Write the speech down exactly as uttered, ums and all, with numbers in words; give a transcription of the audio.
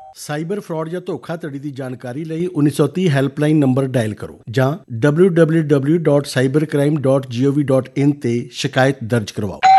Cyber fraud ਜਾਂ ਧੋਖਾਧੜੀ ਦੀ ਜਾਣਕਾਰੀ ਲਈ ਉੱਨੀ ਸੌ ਤੀਹ ਹੈਲਪਲਾਈਨ ਨੰਬਰ ਡਾਇਲ ਕਰੋ ਜਾਂ W W W dot cyber crime dot ਜੀ ਓ ਵੀ ਡਾਟ ਇਨ ਤੇ ਸ਼ਿਕਾਇਤ ਦਰਜ ਕਰਵਾਓ।